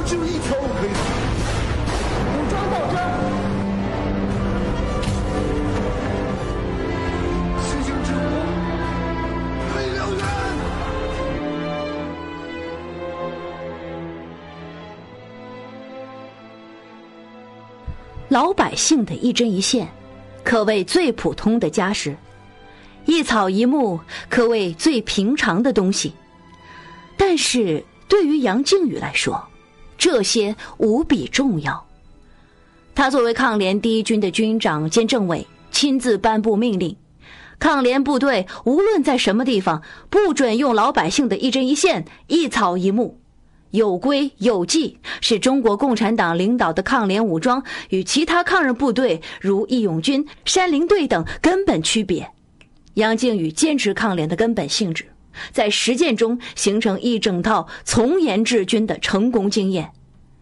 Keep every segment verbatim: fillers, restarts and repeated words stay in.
而只有一条路可以走。武装斗争，实行之我，为了源。 老百姓的一针一线，可谓最普通的家事；一草一木，可谓最平常的东西。但是对于杨靖宇来说，这些无比重要。他作为抗联第一军的军长兼政委，亲自颁布命令，抗联部队无论在什么地方，不准用老百姓的一针一线、一草一木。有规有纪，是中国共产党领导的抗联武装与其他抗日部队如义勇军、山林队等根本区别。杨靖宇坚持抗联的根本性质，在实践中形成一整套从严治军的成功经验。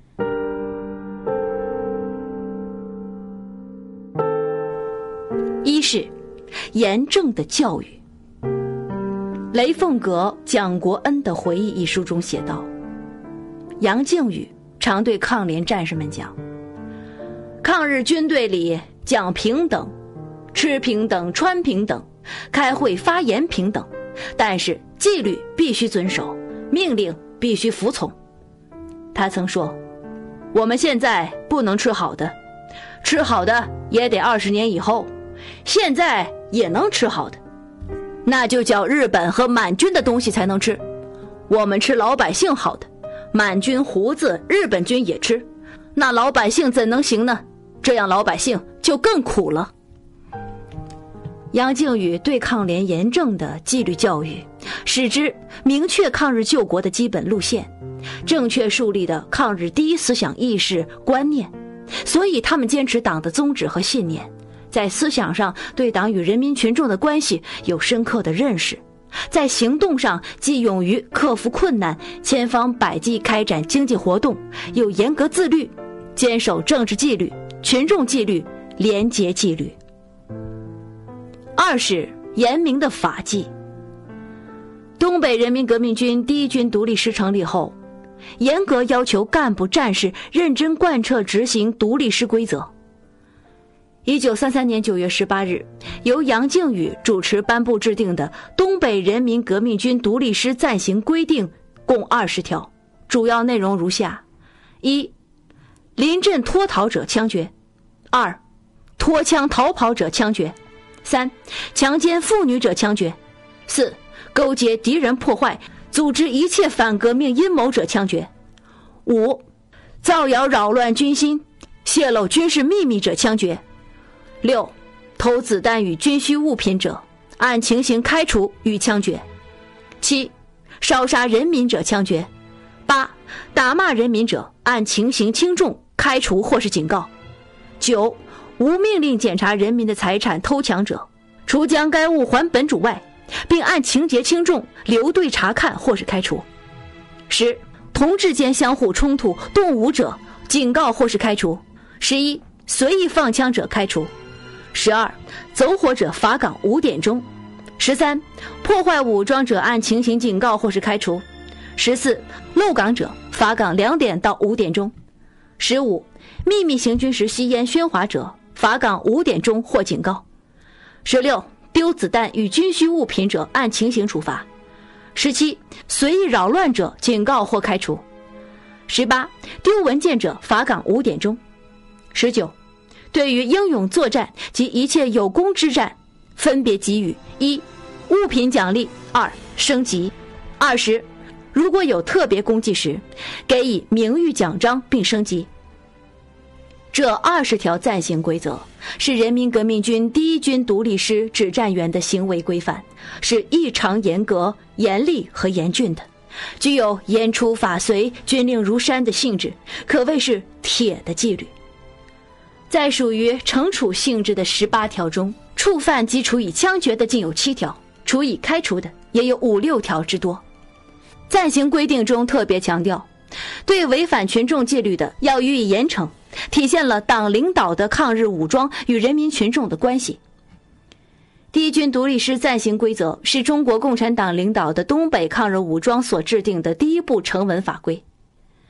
一是严正的教育。雷凤阁蒋国恩的回忆一书中写道，杨靖宇常对抗联战士们讲，抗日军队里讲平等，吃平等，穿平等，开会发言平等，但是纪律必须遵守，命令必须服从。他曾说，我们现在不能吃好的，吃好的也得二十年以后，现在也能吃好的，那就叫日本和满军的东西才能吃，我们吃老百姓好的，满军胡子日本军也吃，那老百姓怎能行呢？这样老百姓就更苦了。杨靖宇对抗联严正的纪律教育，使之明确抗日救国的基本路线，正确树立的抗日第一思想意识观念，所以他们坚持党的宗旨和信念，在思想上对党与人民群众的关系有深刻的认识，在行动上既勇于克服困难，千方百计开展经济活动，又严格自律，坚守政治纪律、群众纪律、廉洁纪律。二是严明的法纪。东北人民革命军第一军独立师成立后，严格要求干部战士认真贯彻执行独立师规则。一九三三年九月十八日，由杨靖宇主持颁布制定的《东北人民革命军独立师暂行规定》共二十条，主要内容如下：一、临阵脱逃者枪决；二、脱枪逃跑者枪决；三、强奸妇女者枪决；四、勾结敌人破坏、组织一切反革命阴谋者枪决；五、造谣扰乱军心、泄露军事秘密者枪决；六、偷子弹与军需物品者，按情形开除与枪决；七、烧杀人民者枪决；八、打骂人民者，按情形轻重开除或是警告；九、无命令检查人民的财产偷抢者，除将该物还本主外，并按情节轻重留队查看或是开除；十、同志间相互冲突动武者，警告或是开除；十一、随意放枪者开除；十二、走火者罚岗五点钟；十三、破坏武装者按情形警告或是开除；十四、漏岗者罚岗两点到五点钟；十五、秘密行军时吸烟喧哗者罚岗五点钟或警告；十六、丢子弹与军需物品者按情形处罚；十七、随意扰乱者警告或开除；十八、丢文件者罚岗五点钟；十九、对于英勇作战及一切有功之战，分别给予：一、物品奖励；二、升级；二十、如果有特别功绩时，给予名誉奖章并升级。这二十条暂行规则是人民革命军第一军独立师指战员的行为规范，是异常严格、严厉和严峻的，具有严出法随、军令如山的性质，可谓是铁的纪律。在属于惩处性质的十八条中，触犯及处以枪决的竟有七条，处以开除的也有五六条之多。暂行规定中特别强调，对违反群众纪律的要予以严惩，体现了党领导的抗日武装与人民群众的关系。第一军独立师暂行规则是中国共产党领导的东北抗日武装所制定的第一部成文法规。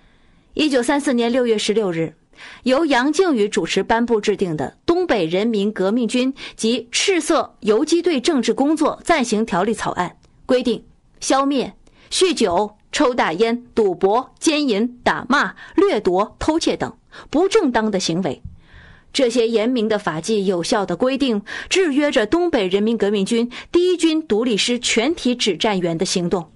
一九三四年六月十六日，由杨靖宇主持颁布制定的《东北人民革命军及赤色游击队政治工作暂行条例》草案规定，消灭酗酒、抽大烟、赌博、奸淫、打骂、掠夺、偷窃等不正当的行为。这些严明的法纪有效的规定，制约着东北人民革命军第一军独立师全体指战员的行动。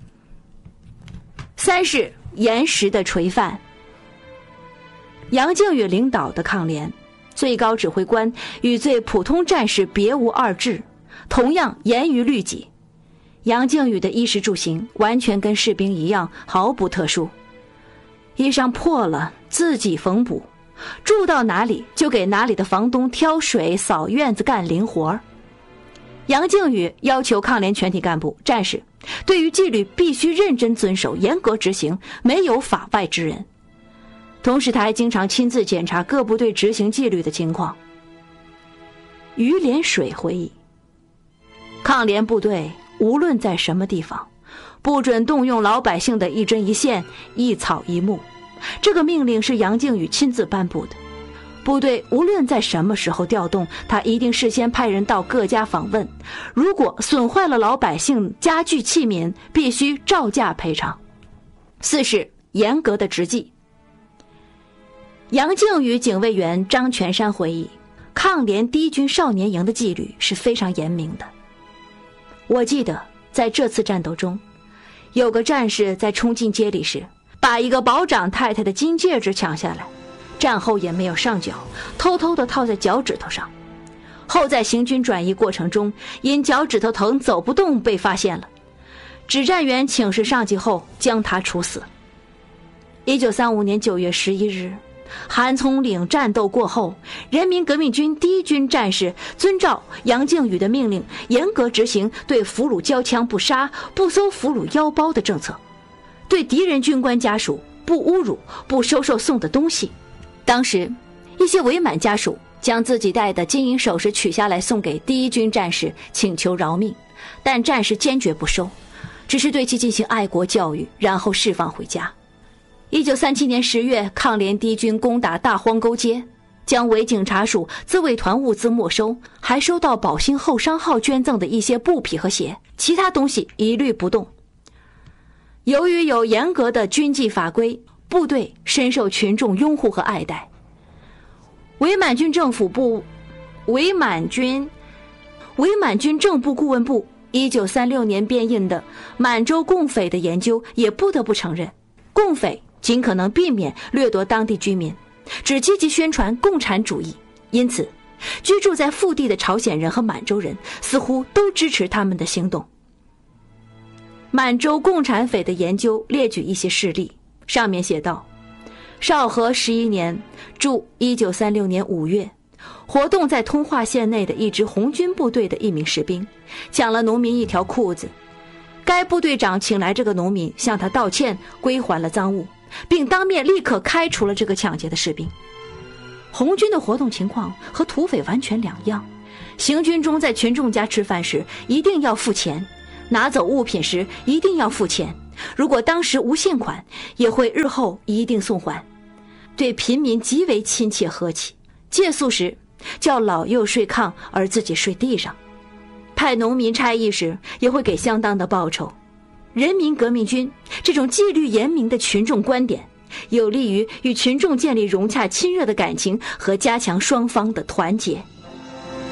三是严实的垂范。杨靖宇领导的抗联，最高指挥官与最普通战士别无二致，同样严于律己。杨靖宇的衣食住行完全跟士兵一样，毫不特殊。衣裳破了自己缝补，住到哪里就给哪里的房东挑水、扫院子、干零活。杨靖宇要求抗联全体干部、战士对于纪律必须认真遵守、严格执行，没有法外之人。同时他还经常亲自检查各部队执行纪律的情况。于连水回忆，抗联部队无论在什么地方，不准动用老百姓的一针一线、一草一木，这个命令是杨靖宇亲自颁布的。部队无论在什么时候调动，他一定事先派人到各家访问，如果损坏了老百姓家具器皿，必须照价赔偿。四是严格的执纪。杨靖宇警卫员张全山回忆，抗联第一军少年营的纪律是非常严明的。我记得在这次战斗中，有个战士在冲进街里时，把一个保长太太的金戒指抢下来，战后也没有上缴，偷偷地套在脚趾头上。后在行军转移过程中，因脚趾头疼走不动被发现了，指战员请示上级后将他处死。一九三五年九月十一日，韩葱岭战斗过后，人民革命军第一军战士遵照杨靖宇的命令，严格执行对俘虏交枪不杀、不搜俘虏腰包的政策，对敌人军官家属不侮辱、不收受送的东西。当时一些伪满家属将自己戴的金银首饰取下来送给第一军战士，请求饶命，但战士坚决不收，只是对其进行爱国教育，然后释放回家。一九三七年十月，抗联第一军攻打大荒沟街，将伪警察署自卫团物资没收，还收到宝兴后商号捐赠的一些布匹和鞋，其他东西一律不动。由于有严格的军纪法规，部队深受群众拥护和爱戴。伪满军政府部伪满军伪满军政部顾问部一九三六年编印的满洲共匪的研究也不得不承认，共匪尽可能避免掠夺当地居民，只积极宣传共产主义，因此居住在腹地的朝鲜人和满洲人似乎都支持他们的行动。满洲共产匪的研究列举一些事例，上面写道：绍和十一年注一九三六年五月，活动在通化县内的一支红军部队的一名士兵抢了农民一条裤子，该部队长请来这个农民向他道歉，归还了赃物，并当面立刻开除了这个抢劫的士兵。红军的活动情况和土匪完全两样，行军中在群众家吃饭时一定要付钱，拿走物品时一定要付钱，如果当时无现款，也会日后一定送还。对贫民极为亲切和气，借宿时叫老幼睡炕，而自己睡地上。派农民差役时也会给相当的报酬。人民革命军这种纪律严明的群众观点，有利于与群众建立融洽亲热的感情和加强双方的团结。